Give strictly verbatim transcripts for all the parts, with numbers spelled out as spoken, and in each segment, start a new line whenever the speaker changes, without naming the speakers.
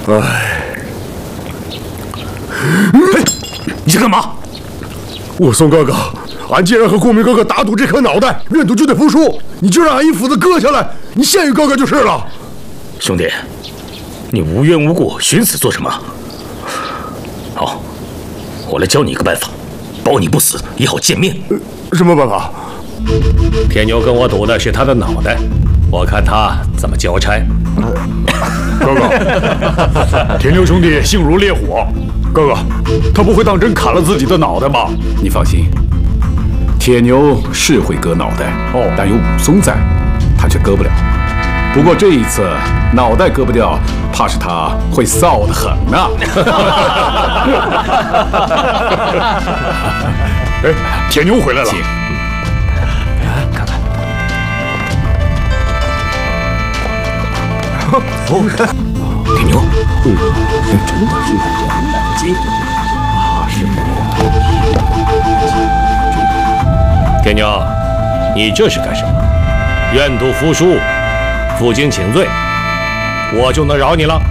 哎，
你在干嘛？
我宋哥哥，俺既然和顾明哥哥打赌这颗脑袋，认赌就得服输，你就让俺一斧子割下来，你献于哥哥就是了。
兄弟，你无缘无故寻死做什么？好，我来教你一个办法，保你不死，也好见面。
呃、什么办法？
铁牛跟我赌的是他的脑袋，我看他怎么交差。
哥哥，铁牛兄弟性如烈火，哥哥，他不会当真砍了自己的脑袋吧？
你放心，铁牛是会割脑袋，哦，但有武松在，他却割不了。不过这一次脑袋割不掉，怕是他会臊得很呐。
哎，铁牛回来了。
看看。
哦，
铁牛，
嗯，
真的是两两斤啊！是铁牛，你这是干什么？愿赌服输，负荆请罪，我就能饶你了。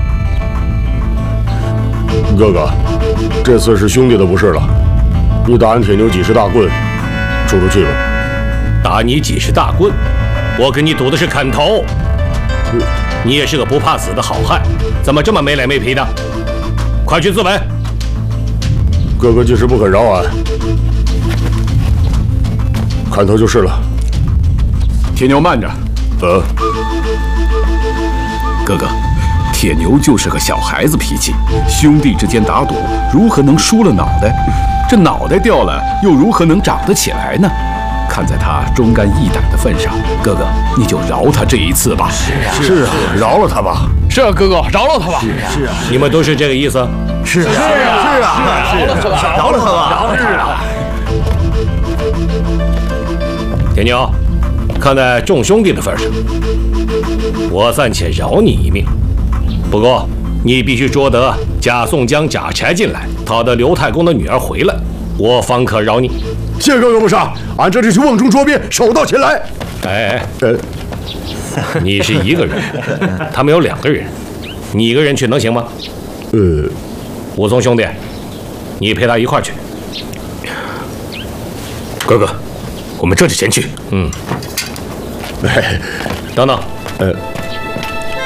哥哥，这次是兄弟的不是了，你打俺铁牛几十大棍，出得去吗？
打你几十大棍，我跟你赌的是砍头。你也是个不怕死的好汉，怎么这么没脸没皮的？快去自刎！
哥哥即使不肯饶俺，砍头就是了。
铁牛慢着，
呃，
哥哥，铁牛就是个小孩子脾气，兄弟之间打赌，如何能输了脑袋？这脑袋掉了，又如何能长得起来呢？看在他忠肝义胆的份上，哥哥你就饶他这一次吧。
是啊，是啊，饶了他吧。
是啊，哥哥，饶了他吧。
是啊，你们都是这个意思？
是啊，是啊，
是啊，饶了他吧，饶了他吧。
是啊。
铁牛，看在众兄弟的份上，我暂且饶你一命。不过你必须捉得贾宋江、贾柴进来，讨得刘太公的女儿回来，我方可饶你。
谢哥哥不杀，俺这就去瓮中捉鳖，手到擒来。
哎，呃，你是一个人，他们有两个人，你一个人去能行吗？
呃，
武松兄弟，你陪他一块儿去。
哥哥，我们这就前去。
嗯。
哎，
等等，
呃。